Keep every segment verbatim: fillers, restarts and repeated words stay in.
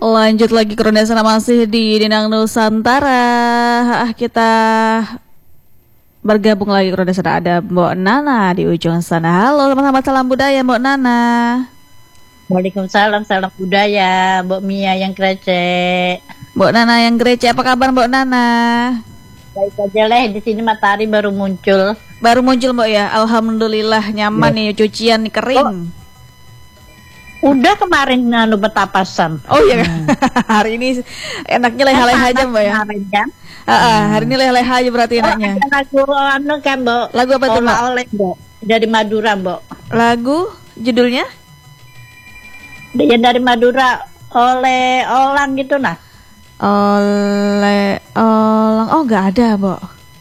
Lanjut lagi Krondesana masih di Dinang Nusantara. Ah, kita bergabung lagi Krondesana, ada Mbok Nana di ujung sana. Halo, selamat salam budaya Mbok Nana. Waalaikumsalam, salam budaya, Mbok Mia yang krecek. Mbok Nana yang krecek, apa kabar Mbok Nana? Baik aja leh, di sini matahari baru muncul. Baru muncul Mbok ya, alhamdulillah nyaman ya. Nih cucian nih kering. Oh. Udah kemarin anu betapasan. Oh iya, hmm. Hari ini enaknya leha-leha aja Mbak ya. Kemarin kan? Uh, uh, hari ini leha-leha aja berarti enaknya. Oh, lagu anu kan Mbok. Lagu apa tuh Mbak? Oleh Mbok. Dari Madura Mbok. Lagu judulnya? Dia dari Madura, oleh Olang gitu nah. Oleh Olang, oh nggak ada Mbok.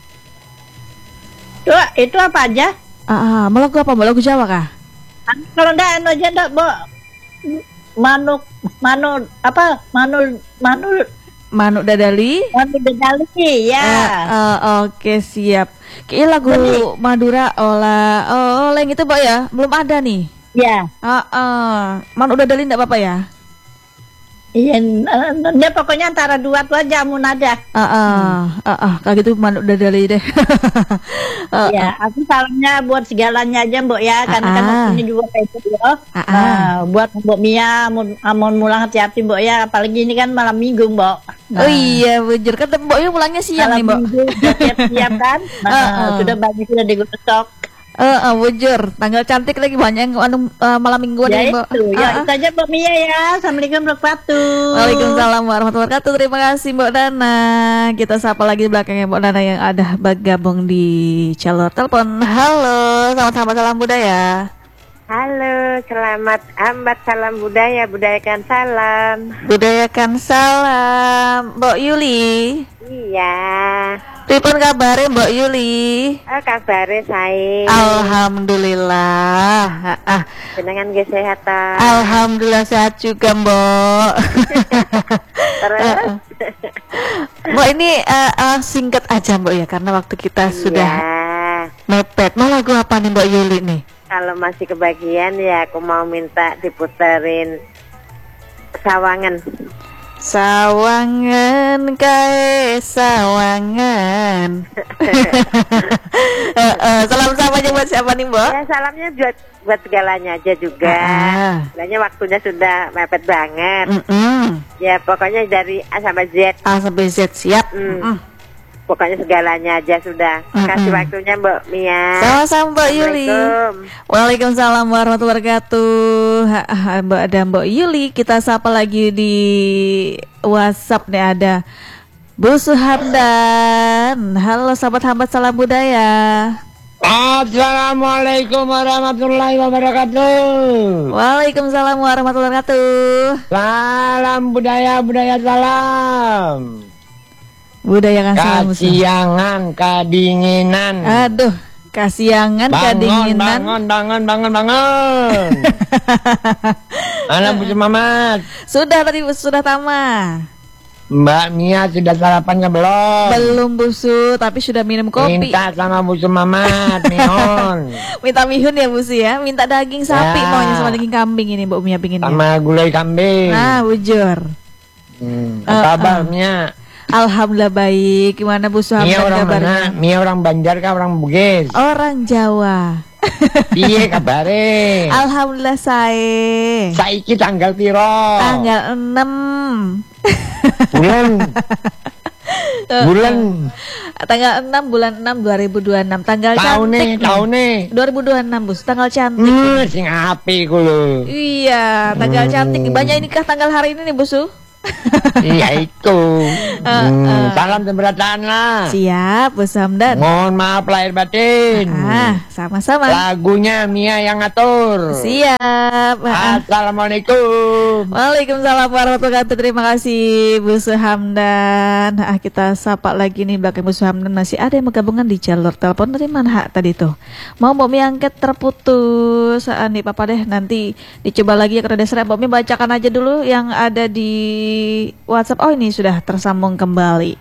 Itu, itu apa aja? Ah, uh, uh, lagu apa Mbok? Lagu Jawa kah? Kalau ndak anu aja ndak Mbok. Manuk, Manu apa? Manu, Manu, Manuk Dadali. Manu Dadali, ya. Uh, uh, Oke okay, siap. Kayaknya lagu Jadi, Madura olah oleng itu Mbak ya, belum ada nih. Ya. Uh, uh, Manuk Dadali enggak apa-apa ya? Iya, dia pokoknya antara dua tuh aja mun ada. Ah, uh, uh, uh, uh, kayak gitu Manuk Dadali deh. uh, ya, aku salamnya buat segalanya aja Mbok ya, karena uh, kan waktunya juga kayak itu ya. Uh, uh. Nah, buat Mbok Mia, mun, mun mulang hati-hati Mbok ya, apalagi ini kan malam Minggu Mbok. Nah. Oh iya, bujur kan Mbok ini pulangnya siang nih Mbok. Minggu siap-siap kan. Nah, uh, uh. sudah banyak sudah digosok. Eh, uh, uh, wujur, tanggal cantik lagi banyak anu uh, malam mingguan ya nih Mbak. Itu, ya uh, itu aja Mbak Mia ya. Assalamualaikum warahmatullahi wabarakatuh. Waalaikumsalam warahmatullahi wabarakatuh. Terima kasih Mbak Nana. Kita sapa lagi belakangnya Mbak Nana yang ada bergabung di jalur telepon. Halo, selamat salam budaya. Halo, selamat hambat salam budaya, budayakan salam. Budayakan salam, Mbak Yuli. Iya. Pripun kabare Mbak Yuli? Oh, kabare sae. Alhamdulillah. Ah, jenengan nggih sehat ta? Alhamdulillah sehat juga, Mbak. Terus Mbak ini uh, uh, singkat aja Mbak ya, karena waktu kita iya. sudah mepet. Mau lagu apa nih Mbak Yuli nih? Kalau masih kebagian ya aku mau minta diputerin Sawangan. Sawangan kae sawangan. uh, uh, salam samanya buat siapa nih Mbak? Ya salamnya buat buat segalanya aja juga. Sebenarnya ah. waktunya sudah mepet banget. Mm -mm. Ya pokoknya dari A sampai Z. A sampai Z siap. Mm. Mm. Pokoknya segalanya aja sudah. Mm -mm. Kasih waktunya Mbak Mia. Sama-sama Mbak Yuli. Waalaikumsalam warahmatullahi wabarakatuh. Mbak ada Mbak Yuli. Kita sapa lagi di WhatsApp nih ada Bu Suhamdan. Halo sahabat hambat salam budaya. Assalamualaikum warahmatullahi wabarakatuh. Waalaikumsalam warahmatullahi wabarakatuh. Salam budaya budaya salam. Budaya kan salam. Kasiangan kadinginan. Aduh, kasiangan bangun, kadinginan. Bangun, bangun, bangun, bangun. Mana Bu Mamat? Sudah tadi sudah Tama. Mbak Mia sudah sarapannya belum? Belum Busu, tapi sudah minum kopi. Minta sama Bu Mamat, mihun. Minta mihun ya Busu ya, minta daging sapi ya. Maunya sama daging kambing ini Mbak Mia pinginnya. Sama gulai kambing. Nah, bujur. Hmm, apa kabarnya? Uh, uh. Alhamdulillah baik. Gimana Bu Suhamdan Mia orang kabarnya? Mana? Mia orang Banjar kah orang Bugis? Orang Jawa. Iya kabare. Alhamdulillah saya. Saiki tanggal piro? Tanggal enam. Bulan. Bulan. Tanggal enam bulan enam dua ribu dua puluh enam. Tanggal tahun cantik. Tahun nih. dua ribu dua puluh enam Bus. Tanggal cantik. Hmm, sing api kulo. Iya, tanggal hmm. cantik. Banyak ini kah tanggal hari ini nih Busu? Iya itu. uh, hmm, uh. Salam keberatan lah. Siap Bu Suhamdan. Mohon maaf lahir batin. Ah, sama-sama. Lagunya Mia yang ngatur. Siap. Assalamualaikum. Waalaikumsalam warahmatullahi wabarakatuh. Terima kasih Bu Suhamdan. Ah, kita sapa lagi nih belakang Bu Suhamdan. Masih ada yang bergabungan di jalur telepon dari mana hak tadi tuh. Mau Mbak Mia angkat terputus. Ah, nih Papa deh nanti dicoba lagi ya karena dasarnya Mbak Mia bacakan aja dulu yang ada di WhatsApp. Oh ini sudah tersambung kembali.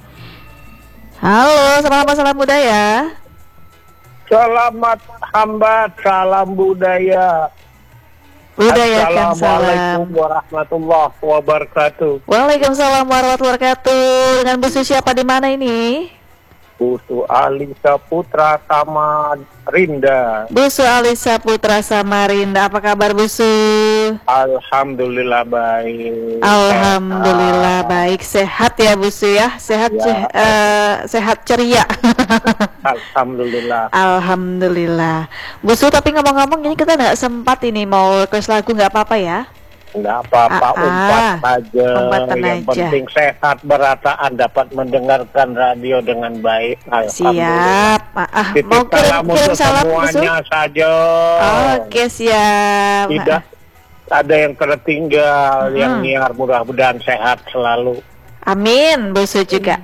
Halo, selamat salam budaya. Selamat hambat salam budaya. Budayakan salam. Assalamualaikum warahmatullahi wabarakatuh. Waalaikumsalam warahmatullahi wabarakatuh. Dengan Bu Su siapa di mana ini? Bu Su Alisa Putra Samarinda. Bu Su Alisa Putra Samarinda, apa kabar Bu Su? Alhamdulillah baik. Alhamdulillah sehat. Baik, sehat ya Bu Su ya, sehat ya. Ce- uh, sehat ceria. Alhamdulillah. Alhamdulillah. Bu Su, tapi ngomong-ngomong ini kita nggak sempat ini mau request lagu, nggak apa-apa ya? Enggak apa-apa, ah, umpat saja. Yang aja. penting sehat, berataan, dapat mendengarkan radio dengan baik. Siap. Ah, mau kirim, kirim salam semuanya saja. Oke, siap. Tidak ada yang tertinggal, hmm. yang niar mudah-mudahan sehat selalu. Amin, Bu Su juga.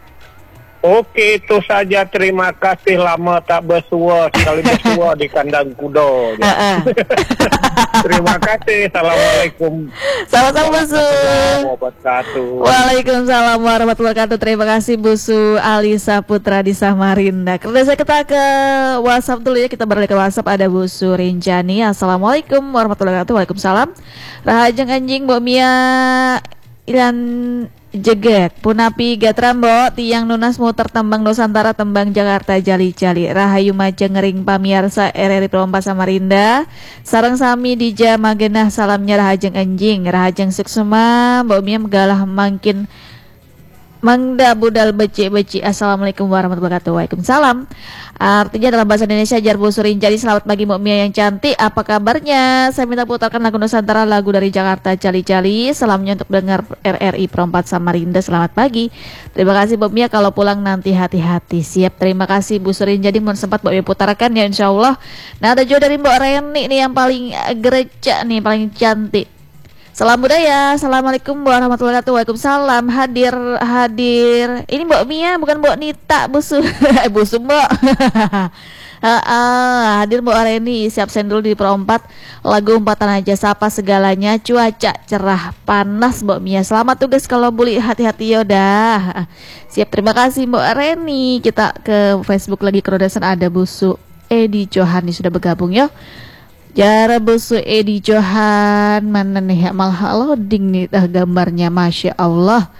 Oke, itu saja. Terima kasih, lama tak bersua, sekali bersua di kandang kuda. Ya. Terima kasih. Assalamualaikum. Sama-sama Bu Su. Waalaikumsalam warahmatullahi wabarakatuh. Terima kasih Bu Su Alisa Putra di Samarinda. Kemudian kita ke WhatsApp dulu ya. Kita beralih ke WhatsApp, ada Bu Su Rinjani. Assalamualaikum warahmatullahi wabarakatuh. Waalaikumsalam. Rahajeng anjing Mbok Mia Ilan Jeget Punapi Gatrambo tiang nunas muter tembang Nusantara tembang Jakarta jali-jali Rahayu Majeng ngering pamiarsa R R I Pelompat Samarinda sareng sami di Jamagenah salamnya Rahajeng anjing Rahajeng suksema Mbok Mia megalah mangkin Mangda budal beci-beci. Assalamualaikum warahmatullahi wabarakatuh. Waalaikumsalam. Artinya dalam bahasa Indonesia jar Bu Su Rinjani, selamat pagi Mbok Mia yang cantik, apa kabarnya? Saya minta putarkan lagu Nusantara, lagu dari Jakarta Jali-Jali. Salamnya untuk dengar R R I Perempat Samarinda. Selamat pagi. Terima kasih Mbok Mia, kalau pulang nanti hati-hati. Siap, terima kasih Bu Su Rinjani. Mohon sempat Mbok Mia putarkan ya insyaallah. Nah, ada juga dari Mbok Reni nih yang paling gereja nih, paling cantik. Salam budaya. Assalamualaikum warahmatullahi wabarakatuh. Waalaikumsalam. Hadir hadir. Ini Mbok Mia bukan Mbok Nita, Bu Su. Eh Bu Su Mbok. uh, uh, hadir Mbok Reni. Siap sendul di perempat. Lagu umpatan aja sapa segalanya. Cuaca cerah panas Mbok Mia. Selamat tugas kalau buli, hati-hati yaudah. Siap, terima kasih Mbok Reni. Kita ke Facebook lagi, kerodasan ada Bu Su Edi Johani sudah bergabung ya. Jara Bu Su Edi Johan, mana nih malah loading nih dah gambarnya, masya Allah.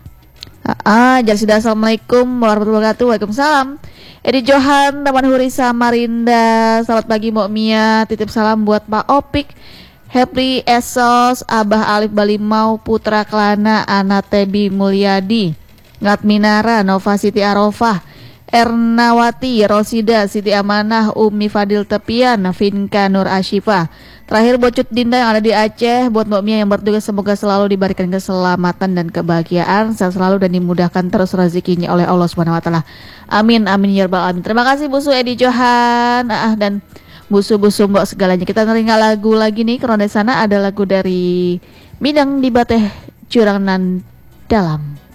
Ah, jadi sudah. Assalamualaikum warahmatullahi wabarakatuh. Waalaikumsalam. Edi Johan, Taman Huri Samarinda. Selamat pagi Mbok Mia. Titip salam buat Pak Opik, Hepri Esos, Abah Alif Balimau, Putra Klana, Ana Tebi Mulyadi, Ngat Minara, Nova Siti Arofah, Ernawati, Rosida, Siti Amanah, Umi Fadil Tepian, Vinka Nur Ashifa. Terakhir Bocut Dinda yang ada di Aceh. Buat Mbok Mia yang bertugas, semoga selalu diberikan keselamatan dan kebahagiaan, sehat selalu dan dimudahkan terus rezekinya oleh Allah Subhanahu wa taala. Amin amin ya rabbal alamin. Terima kasih Bu Su Edi Johan. Ah, dan Bu Su Bu Su Mbok segalanya. Kita neringa lagu lagi nih. Karena di sana ada lagu dari Minang di Bateh Curangan Dalam.